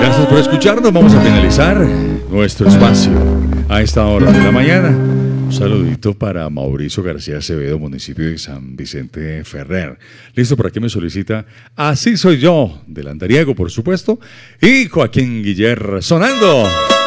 Gracias por escucharnos. Vamos a finalizar nuestro espacio a esta hora de la mañana. Un saludito para Mauricio García Acevedo, municipio de San Vicente Ferrer. Listo, ¿para qué me solicita? Así soy yo, del Andariego, por supuesto. Y Joaquín Guiller sonando.